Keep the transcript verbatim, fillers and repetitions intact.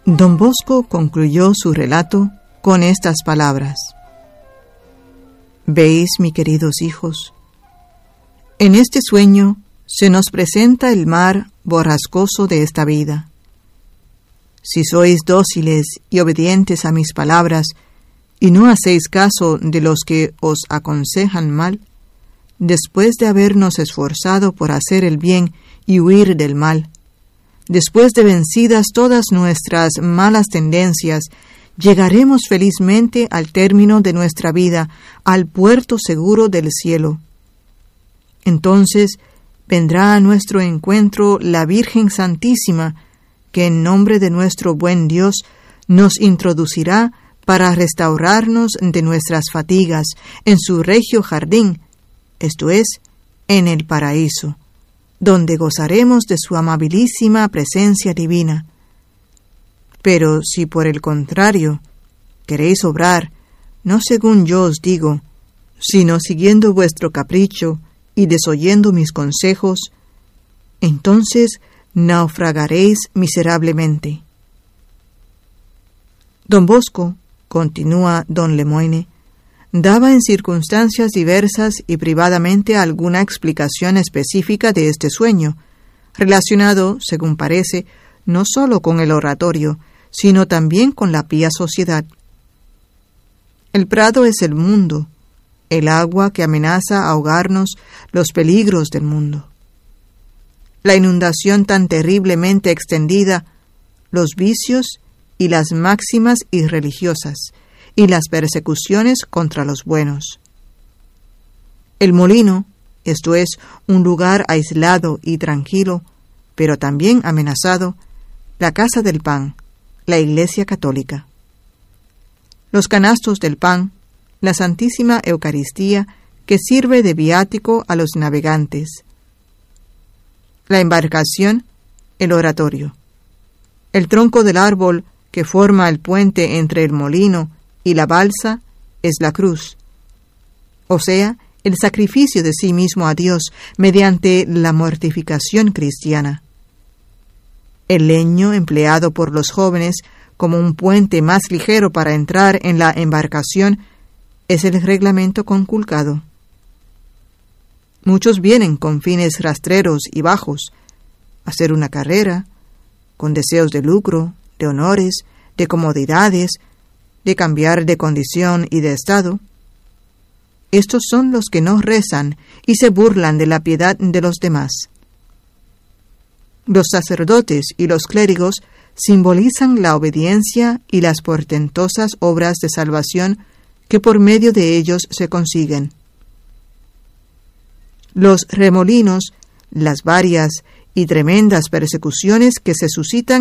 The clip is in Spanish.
Don Bosco concluyó su relato con estas palabras: «Veis, mis queridos hijos, en este sueño se nos presenta el mar borrascoso de esta vida. Si sois dóciles y obedientes a mis palabras y no hacéis caso de los que os aconsejan mal, después de habernos esforzado por hacer el bien y huir del mal, después de vencidas todas nuestras malas tendencias, llegaremos felizmente al término de nuestra vida, al puerto seguro del cielo. Entonces vendrá a nuestro encuentro la Virgen Santísima, que en nombre de nuestro buen Dios nos introducirá para restaurarnos de nuestras fatigas en su regio jardín, esto es, en el paraíso, donde gozaremos de su amabilísima presencia divina. Pero si por el contrario queréis obrar, no según yo os digo, sino siguiendo vuestro capricho y desoyendo mis consejos, entonces naufragaréis miserablemente». Don Bosco, continúa don Lemoine, daba en circunstancias diversas y privadamente alguna explicación específica de este sueño, relacionado, según parece, no sólo con el oratorio, sino también con la pía sociedad. El prado es el mundo, el agua que amenaza ahogarnos, los peligros del mundo. La inundación tan terriblemente extendida, los vicios y las máximas irreligiosas, y las persecuciones contra los buenos. El molino, esto es, un lugar aislado y tranquilo, pero también amenazado, la casa del pan, la Iglesia católica. Los canastos del pan, la Santísima Eucaristía, que sirve de viático a los navegantes. La embarcación, el oratorio. El tronco del árbol que forma el puente entre el molino y la balsa es la cruz, o sea, el sacrificio de sí mismo a Dios mediante la mortificación cristiana. El leño empleado por los jóvenes como un puente más ligero para entrar en la embarcación es el reglamento conculcado. Muchos vienen con fines rastreros y bajos, a hacer una carrera, con deseos de lucro, de honores, de comodidades, de cambiar de condición y de estado. Estos son los que no rezan y se burlan de la piedad de los demás. Los sacerdotes y los clérigos simbolizan la obediencia y las portentosas obras de salvación que por medio de ellos se consiguen. Los remolinos, las varias y tremendas persecuciones que se suscitan